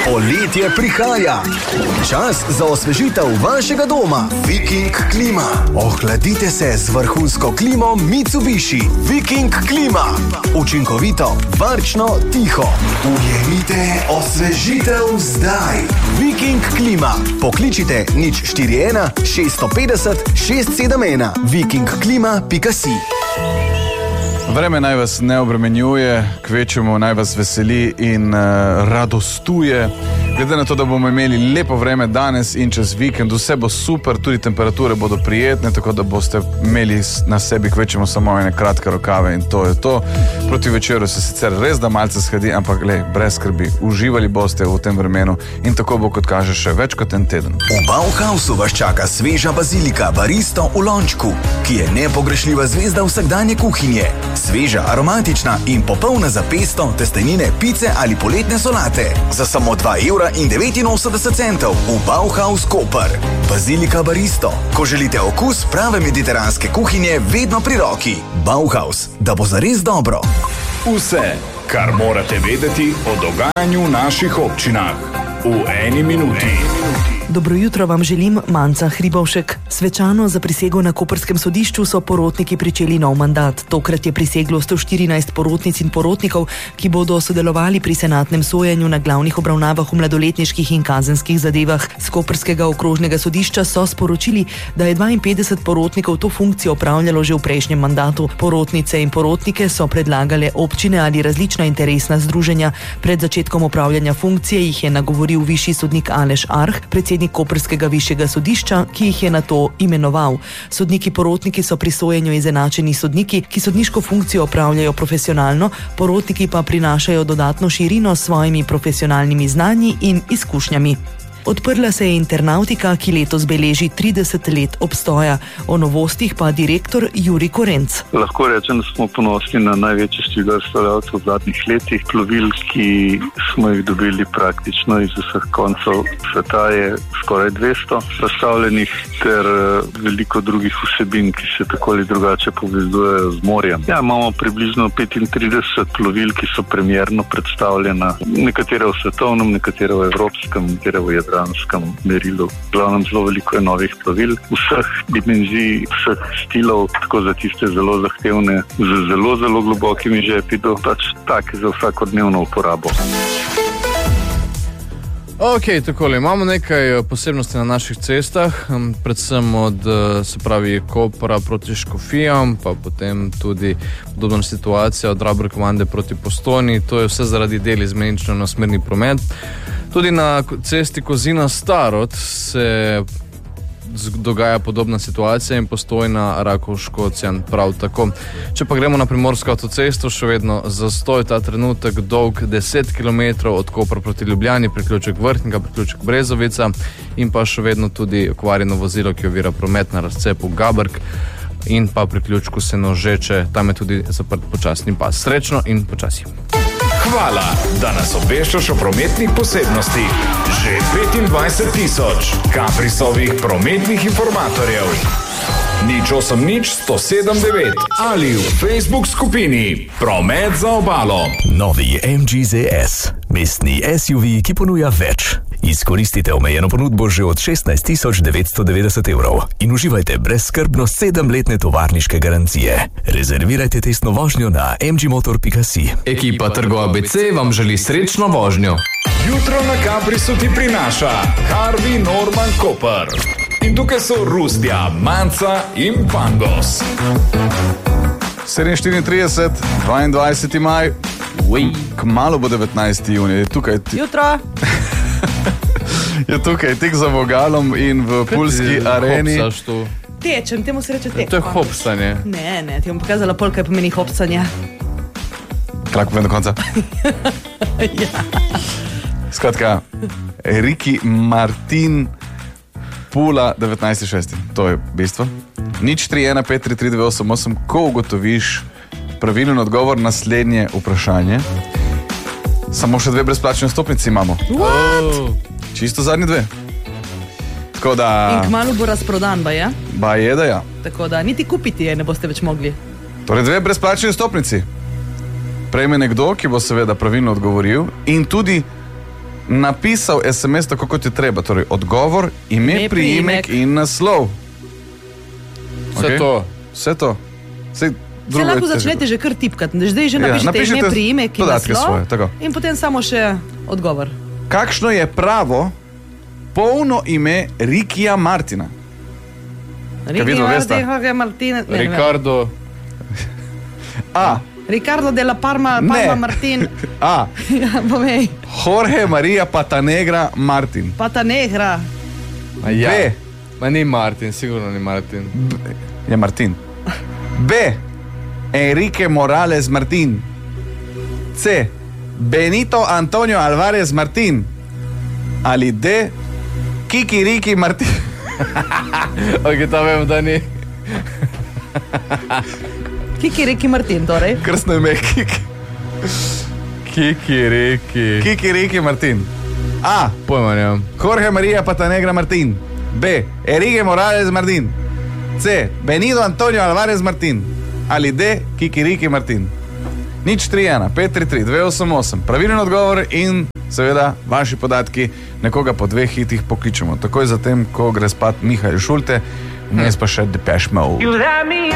Poletje prihaja. Čas za osvežitev vašega doma. Viking klima. Ohladite se z vrhunsko klimo Mitsubishi. Viking klima. Učinkovito, varčno, tiho. Ujemite osvežitev zdaj. Viking klima. Pokličite 041 650 671. vikingklima.si. Vreme naj vas ne obremenjuje, kvečemu naj vas veseli in radostuje. Glede na to, da bomo imeli lepo vreme danes in čez vikend, vse bo super, tudi temperature bodo prijetne, tako da boste imeli na sebi kvečemu samo ene kratke rokave in to je to. Proti večeru se sicer res da malce shadi, ampak brez skrbi, uživali boste v tem vremenu in tako bo, kot kaže, še več kot en teden. V Bauhausu vas čaka sveža bazilika baristo v lončku, ki je nepogrešljiva zvezda vsakdanje kuhinje. Sveža, aromatična in popolna za pesto, testenine, pice ali poletne solate. Za samo 2,89 € v Bauhaus Koper. Bazilika baristo. Ko želite okus prave mediteranske kuhinje, vedno pri roki. Bauhaus, da bo zares dobro. Vse, kar morate vedeti o dogajanju v naših občinah. V eni minuti. Dobro jutro vam želim, Manca Hribovšek. Svečano za prisego na koprskem sodišču so porotniki pričeli nov mandat. Tokrat je priseglo 114 porotnic in porotnikov, ki bodo sodelovali pri senatnem sojenju na glavnih obravnavah v mladoletniških in kazenskih zadevah. Z koprskega okrožnega sodišča so sporočili, da je 52 porotnikov to funkcijo opravljalo že v prejšnjem mandatu. Porotnice in porotnike so predlagale občine ali različna interesna združenja. Pred začetkom opravljanja funkcije jih je nagovoril višji sodnik Aleš Arh, predsednik koprskega višjega sodišča, ki jih je na to imenoval. Sodniki porotniki so pri sojenju izenačeni sodniki, ki sodniško funkcijo opravljajo profesionalno, porotniki pa prinašajo dodatno širino s svojimi profesionalnimi znanji in izkušnjami. Odprla se je internautika, ki letos beleži 30 let obstoja. O novostih pa direktor Jurij Korenc. Lahko rečem, da smo ponosni na največje število razstavljavcev v zadnjih letih. Plovil, ki smo jih dobili praktično iz vseh koncev sveta, je skoraj 200 razstavljenih, ter veliko drugih vsebin, ki se tako ali drugače povezujejo z morjem. Imamo približno 35 plovil, ki so premierno predstavljena, nekatere v svetovnem, nekatere v evropskem, nekatere v jadranskem merilu. Glavnem zelo veliko je novih plovil, vseh dimenzij, vseh stilov, tako za tiste zelo zahtevne, z zelo, zelo globokimi žepi, do take za vsakodnevno uporabo. Ok, takole, imamo nekaj posebnosti na naših cestah, predvsem od, se pravi, Kopra proti Škofijam, pa potem tudi podobna situacija od Rabrkovande proti Postojni. To je vse zaradi del izmenično na smerni promet. Tudi na cesti Kozina-Starod se dogaja podobna situacija in Postojna, Rakovško-Cjan prav tako. Če pa gremo na Primorsko avtocesto, še vedno zastoj ta trenutek dolg 10 km od Kopra proti Ljubljani, priključek Vrhnika, priključek Brezovica in pa še vedno tudi okvarjeno vozilo, ki ovira promet na razcepu Gabrk in pa priključku Senožeče, tam je tudi zaprt počasni pas. Srečno in počasi. Hvala, da nas obveščaš o prometnih posebnostih. Že 25,000 Kaprisovih prometnih informatorjev. 080 107 9 ali v Facebook skupini Promet za obalo. Novi MG ZS. Mestni SUV, ki ponuja več. Izkoristite omejeno ponudbo že od 16,990 € in uživajte brezskrbno 7-letne tovarniške garancije. Rezervirajte testno vožnjo na mgmotor.si. Ekipa Trgo ABC vam želi srečno vožnjo. Jutro na Kaprisu ti prinaša Harvey Norman Koper. In tukaj so Rustja, Manca in Pangos. 7:34, 22. maj. Kmalu bo 19. junij. Tukaj Jutro! Je tukaj tik za vogalom in v Pulski areni. Tečem, temu se reče tek. To je hopsanje. Ne, ti bom pokazala pol, kaj pomeni hopsanje. Krak povem do konca. Ja. Skratka, Riki Martin Pula 19.6. To je bistvo. 031533288. Ko ugotoviš pravilen odgovor na naslednje vprašanje, samo še 2 brezplačne vstopnici imamo. What? Čisto zadnji 2. Tako da... In kmalu bo razprodan, ba je? Ba je, da ja. Tako da niti kupiti je ne boste več mogli. Torej 2 brezplačne vstopnici. Prejme nekdo, ki bo seveda pravilno odgovoril in tudi napisal SMS tako, kot je treba. Torej, odgovor, ime, priimek in naslov. Vse to. Vse to. Se lahko začnete že kar tipkati. Zdaj že napišete ime, priimek in naslov. In potem samo še odgovor. Kakšno je pravo polno ime Rikija Martina? Ricardo. A. Ricardo de la Palma Martin. A. Povej. Jorge Maria Patanegra Martin. Patanegra. Ja. B. Ma ni Martin, sigurno ni Martin. Je Martin. B. Enrique Morales Martin. C. Benito Antonio Alvarez Martin. Ali D. Kikiriki Martin. Ok, to vem, da ni. Kikiriki Martin, torej. Krstno ime Kikiriki Martin. A. Pojma nemam. Jorge Maria Patanegra Martin. B. Enrique Morales Martin. C. Benito Antonio Alvarez Martin. Ali D. Kikiriki Martin. 031 533 288. Pravilen odgovor in seveda vaši podatki, nekoga po 2 hitih pokličemo. Takoj zatem, ko gre spat Mihael Šulte, vmes pa še Depeche Mode.